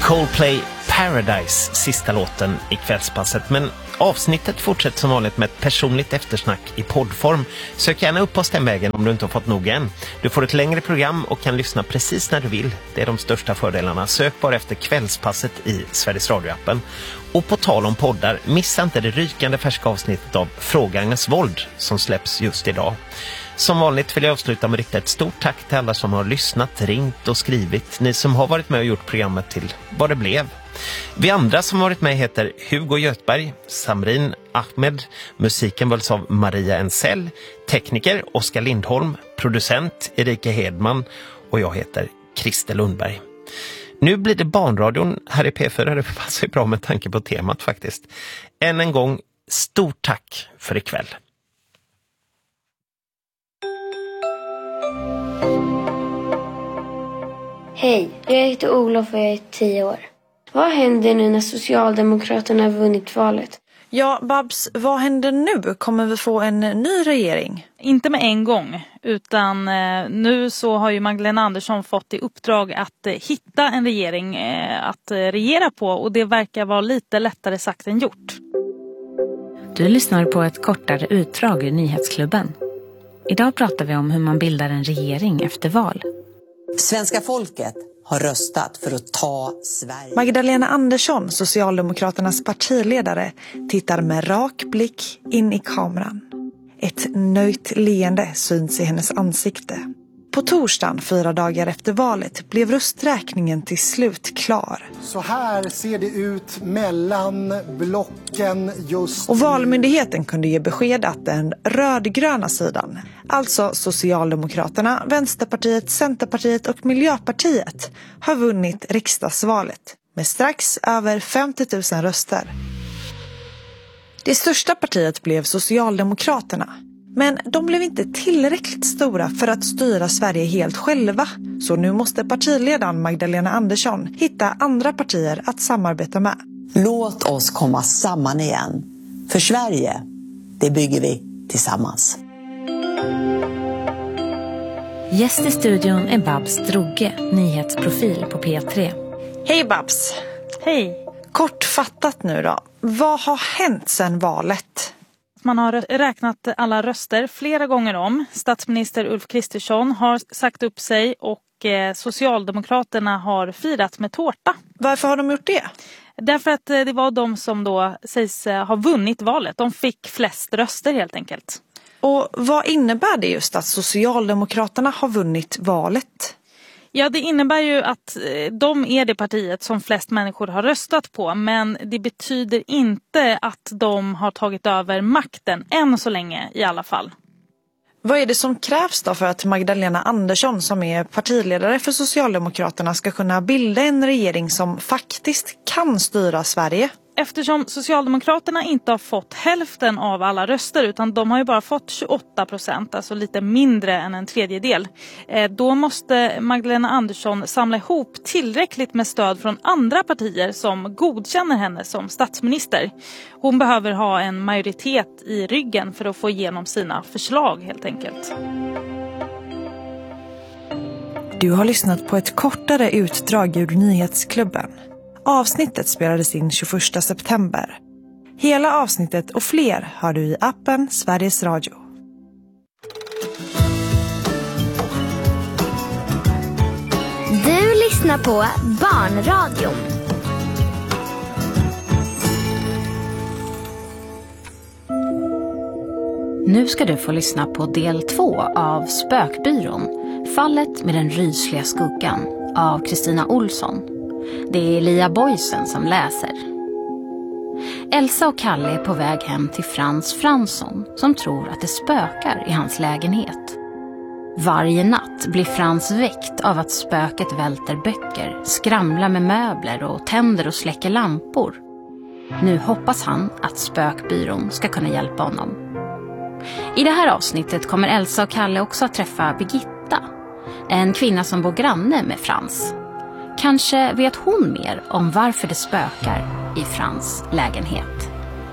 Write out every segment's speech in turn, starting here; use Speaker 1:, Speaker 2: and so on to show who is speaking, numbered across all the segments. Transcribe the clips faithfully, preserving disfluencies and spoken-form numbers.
Speaker 1: Coldplay Paradise, sista låten i kvällspasset. Men avsnittet fortsätter som vanligt med ett personligt eftersnack i poddform. Sök gärna upp oss den vägen om du inte har fått nog än. Du får ett längre program och kan lyssna precis när du vill. Det är de största fördelarna. Sök bara efter kvällspasset i Sveriges Radio-appen. Och på tal om poddar, missa inte det rykande färska avsnittet av Fråga Agnes Wold som släpps just idag. Som vanligt vill jag avsluta med att rikta ett stort tack till alla som har lyssnat, ringt och skrivit. Ni som har varit med och gjort programmet till vad det blev. Vi andra som varit med heter Hugo Götberg, Samrin Ahmed, musiken väljs av Maria Ensell, tekniker Oskar Lindholm, producent Erika Hedman och jag heter Christer Lundberg. Nu blir det barnradion här i P fyra, det passar ju bra med tanke på temat faktiskt. Än en gång, stort tack för ikväll.
Speaker 2: Hej, jag heter Olof och jag är tio år. Vad händer nu när Socialdemokraterna har vunnit valet?
Speaker 3: Ja, Babs, vad händer nu? Kommer vi få en ny regering?
Speaker 4: Inte med en gång, utan eh, nu så har ju Magdalena Andersson fått i uppdrag att eh, hitta en regering eh, att eh, regera på, och det verkar vara lite lättare sagt än gjort.
Speaker 5: Du lyssnar på ett kortare utdrag ur Nyhetsklubben. Idag pratar vi om hur man bildar en regering efter val.
Speaker 6: Svenska folket har röstat för att ta Sverige.
Speaker 3: Magdalena Andersson, Socialdemokraternas partiledare, tittar med rak blick in i kameran. Ett nöjt leende syns i hennes ansikte. På torsdagen, fyra dagar efter valet, blev rösträkningen till slut klar.
Speaker 7: Så här ser det ut mellan blocken just.
Speaker 3: Och valmyndigheten kunde ge besked att den rödgröna sidan, alltså Socialdemokraterna, Vänsterpartiet, Centerpartiet och Miljöpartiet, har vunnit riksdagsvalet med strax över femtio tusen röster. Det största partiet blev Socialdemokraterna. Men de blev inte tillräckligt stora för att styra Sverige helt själva. Så nu måste partiledaren Magdalena Andersson hitta andra partier att samarbeta med.
Speaker 6: Låt oss komma samman igen. För Sverige, det bygger vi tillsammans.
Speaker 5: Gäst i studion är Babs Droge, nyhetsprofil på P tre.
Speaker 3: Hej Babs!
Speaker 4: Hej!
Speaker 3: Kortfattat nu då. Vad har hänt sedan valet?
Speaker 4: Man har räknat alla röster flera gånger om. Statsminister Ulf Kristersson har sagt upp sig och eh, Socialdemokraterna har firat med tårta.
Speaker 3: Varför har de gjort det?
Speaker 4: Därför att eh, det var de som då sägs eh, ha vunnit valet. De fick flest röster helt enkelt.
Speaker 3: Och vad innebär det just att Socialdemokraterna har vunnit valet?
Speaker 4: Ja, det innebär ju att de är det partiet som flest människor har röstat på, men det betyder inte att de har tagit över makten, än så länge i alla fall.
Speaker 3: Vad är det som krävs då för att Magdalena Andersson, som är partiledare för Socialdemokraterna, ska kunna bilda en regering som faktiskt kan styra Sverige?
Speaker 4: Eftersom Socialdemokraterna inte har fått hälften av alla röster, utan de har ju bara fått tjugoåtta procent, alltså lite mindre än en tredjedel. Då måste Magdalena Andersson samla ihop tillräckligt med stöd från andra partier som godkänner henne som statsminister. Hon behöver ha en majoritet i ryggen för att få igenom sina förslag helt enkelt.
Speaker 3: Du har lyssnat på ett kortare utdrag ur Nyhetsklubben. Avsnittet spelades in tjugoförsta september. Hela avsnittet och fler har du i appen Sveriges Radio.
Speaker 2: Du lyssnar på Barnradion.
Speaker 5: Nu ska du få lyssna på del två av Spökbyrån, fallet med den rysliga skuggan av Kristina Olsson. Det är Lia Boysen som läser. Elsa och Kalle är på väg hem till Frans Fransson som tror att det spökar i hans lägenhet. Varje natt blir Frans väckt av att spöket välter böcker, skramlar med möbler och tänder och släcker lampor. Nu hoppas han att Spökbyrån ska kunna hjälpa honom. I det här avsnittet kommer Elsa och Kalle också att träffa Birgitta, en kvinna som bor granne med Frans. Kanske vet hon mer om varför det spökar i Frans lägenhet.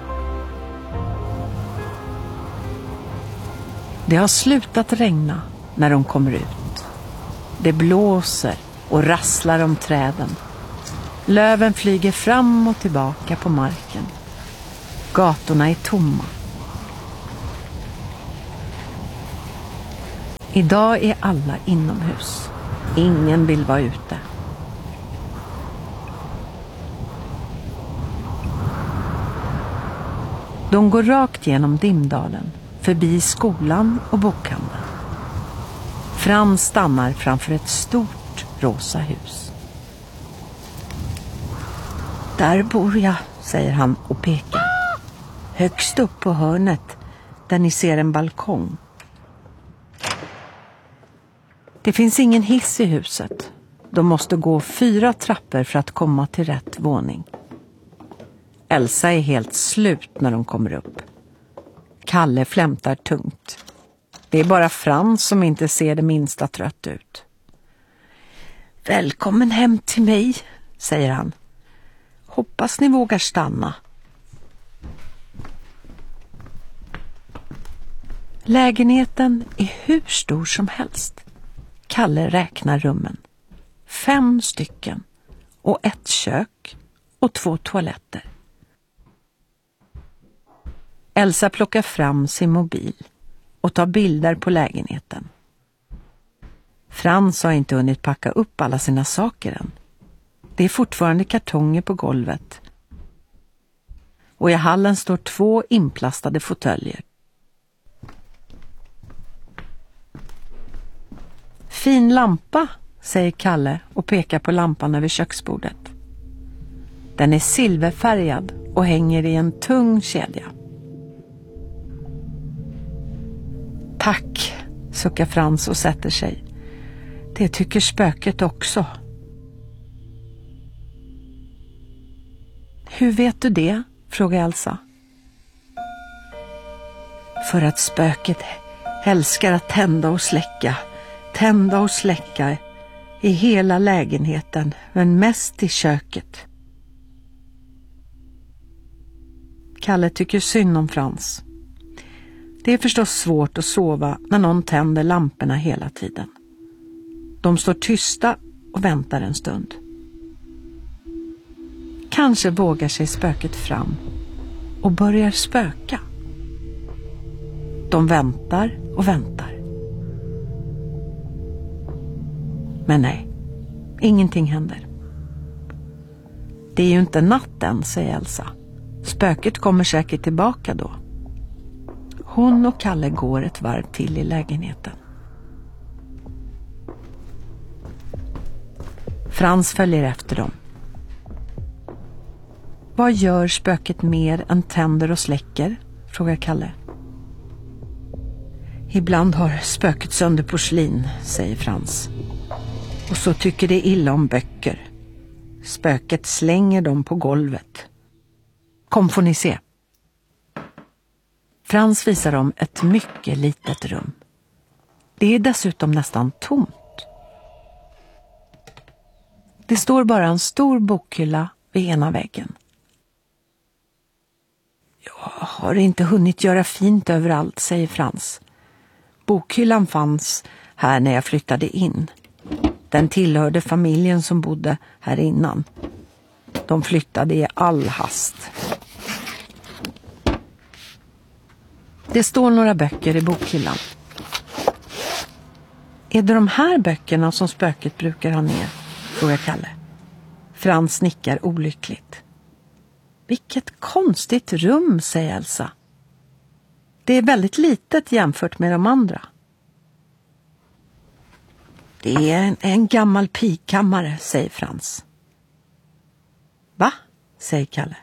Speaker 8: Det har slutat regna när de kommer ut. Det blåser och rasslar om träden. Löven flyger fram och tillbaka på marken. Gatorna är tomma. Idag är alla inomhus. Ingen vill vara ute. De går rakt genom Dimdalen, förbi skolan och bokhandeln. Frans stannar framför ett stort rosa hus. Där bor jag, säger han och pekar. Högst upp på hörnet, där ni ser en balkong. Det finns ingen hiss i huset. De måste gå fyra trappor för att komma till rätt våning. Elsa är helt slut när de kommer upp. Kalle flämtar tungt. Det är bara Frans som inte ser det minsta trött ut. Välkommen hem till mig, säger han. Hoppas ni vågar stanna. Lägenheten är hur stor som helst. Kalle räknar rummen. Fem stycken. Och ett kök. Och två toaletter. Elsa plockar fram sin mobil. Och tar bilder på lägenheten. Frans har inte hunnit packa upp alla sina saker än. Det är fortfarande kartonger på golvet. Och i hallen står två inplastade fåtöljer. Fin lampa, säger Kalle och pekar på lampan över köksbordet. Den är silverfärgad och hänger i en tung kedja. Tack, suckar Frans och sätter sig. Det tycker spöket också. Hur vet du det? Frågar Elsa. För att spöket älskar att tända och släcka. Tända och släcka i hela lägenheten, men mest i köket. Kalle tycker synd om Frans. Det är förstås svårt att sova när någon tänder lamporna hela tiden. De står tysta och väntar en stund. Kanske vågar sig spöket fram och börjar spöka. De väntar och väntar. Men nej, ingenting händer. Det är ju inte natten, säger Elsa. Spöket kommer säkert tillbaka då. Hon och Kalle går ett varv till i lägenheten. Frans följer efter dem. Vad gör spöket mer än tänder och släcker? Frågar Kalle. Ibland har spöket sönder porslin, säger Frans. Och så tycker det illa om böcker. Spöket slänger dem på golvet. Kom får ni se. Frans visar dem ett mycket litet rum. Det är dessutom nästan tomt. Det står bara en stor bokhylla vid ena väggen. Jag har inte hunnit göra fint överallt, säger Frans. Bokhyllan fanns här när jag flyttade in. Den tillhörde familjen som bodde här innan. De flyttade i all hast. Det står några böcker i bokhyllan. Är det de här böckerna som spöket brukar ha ner? Frågar Kalle. Frans nickar olyckligt. Vilket konstigt rum, säger Elsa. Det är väldigt litet jämfört med de andra. Det är en, en gammal pigkammare, säger Frans. Va? Säger Kalle.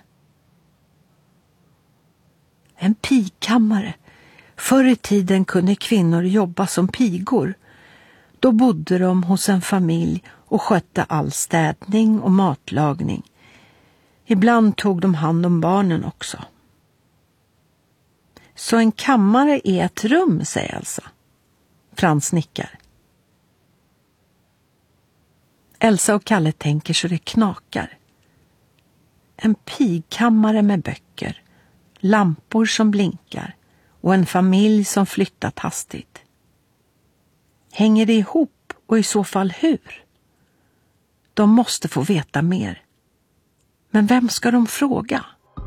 Speaker 8: En pigkammare. Förr i tiden kunde kvinnor jobba som pigor. Då bodde de hos en familj och skötte all städning och matlagning. Ibland tog de hand om barnen också. Så en kammare är ett rum, säger Elsa. Frans nickar. Elsa och Kalle tänker så det knakar. En pigkammare med böcker, lampor som blinkar och en familj som flyttat hastigt. Hänger det ihop och i så fall hur? De måste få veta mer. Men vem ska de fråga?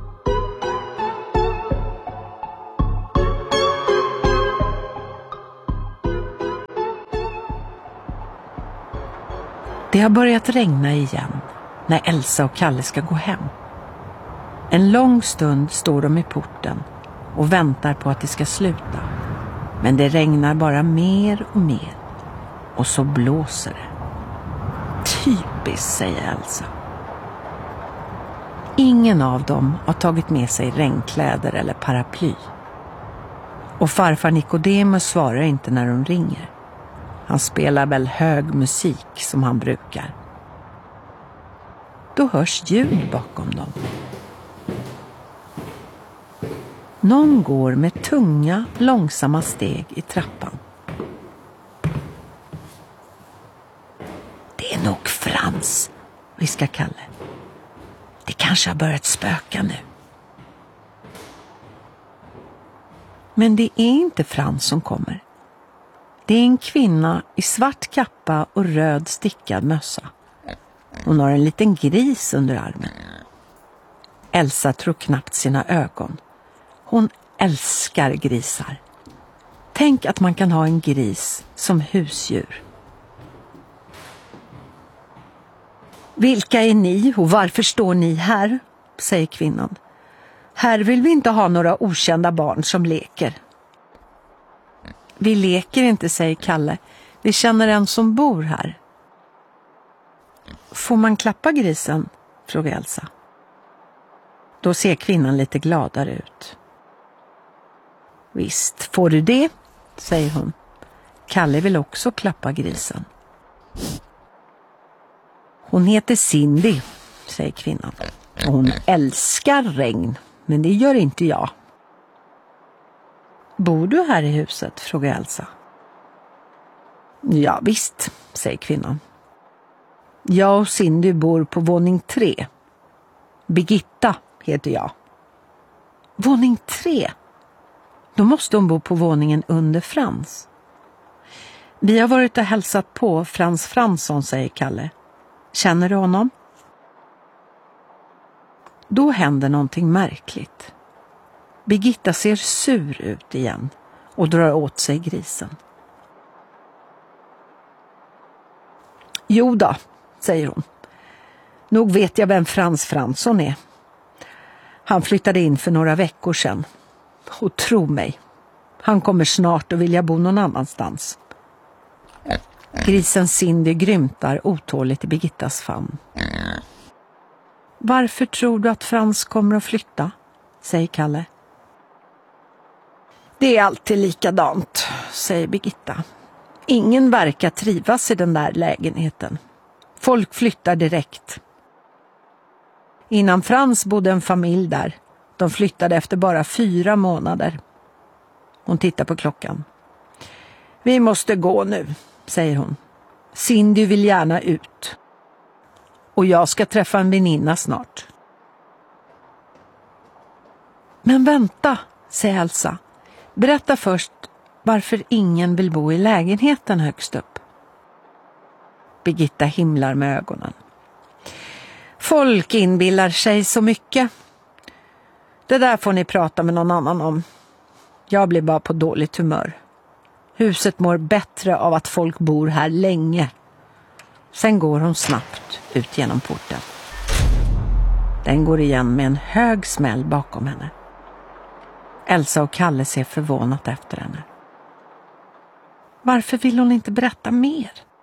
Speaker 8: Det har börjat regna igen när Elsa och Kalle ska gå hem. En lång stund står de i porten och väntar på att det ska sluta. Men det regnar bara mer och mer. Och så blåser det. Typiskt, säger Elsa. Ingen av dem har tagit med sig regnkläder eller paraply. Och farfar Nikodemus svarar inte när de ringer. Han spelar väl hög musik som han brukar. Då hörs ljud bakom dem. Någon går med tunga, långsamma steg i trappan. Det är nog Frans, viskar Kalle. Det kanske har börjat spöka nu. Men det är inte Frans som kommer. Det är en kvinna i svart kappa och röd stickad mössa. Hon har en liten gris under armen. Elsa tror knappt sina ögon. Hon älskar grisar. Tänk att man kan ha en gris som husdjur. Vilka är ni och varför står ni här? Säger kvinnan. Här vill vi inte ha några okända barn som leker. Vi leker inte, säger Kalle. Vi känner en som bor här. Får man klappa grisen? Frågar Elsa. Då ser kvinnan lite gladare ut. Visst, får du det? Säger hon. Kalle vill också klappa grisen. Hon heter Cindy, säger kvinnan. Och hon älskar regn, men det gör inte jag. Bor du här i huset? Frågar Elsa. Ja visst, säger kvinnan. Jag och Cindy bor på våning tre. Birgitta heter jag. Våning tre? Då måste hon bo på våningen under Frans. Vi har varit och hälsat på Frans Fransson, säger Kalle. Känner du honom? Då händer någonting märkligt. Birgitta ser sur ut igen och drar åt sig grisen. Jo då, säger hon. Nog vet jag vem Frans Fransson är. Han flyttade in för några veckor sedan. Och tro mig, han kommer snart att vilja bo någon annanstans. Grisen Cindy grymtar otåligt i Birgittas famn. Varför tror du att Frans kommer att flytta? Säger Kalle. Det är alltid likadant, säger Birgitta. Ingen verkar trivas i den där lägenheten. Folk flyttar direkt. Innan Frans bodde en familj där. De flyttade efter bara fyra månader. Hon tittar på klockan. Vi måste gå nu, säger hon. Cindy vill gärna ut. Och jag ska träffa en väninna snart. Men vänta, säger Elsa. Berätta först varför ingen vill bo i lägenheten högst upp. Birgitta himlar med ögonen. Folk inbillar sig så mycket. Det där får ni prata med någon annan om. Jag blir bara på dåligt humör. Huset mår bättre av att folk bor här länge. Sen går hon snabbt ut genom porten. Den går igen med en hög smäll bakom henne. Elsa och Kalle ser förvånat efter henne. Varför vill hon inte berätta mer?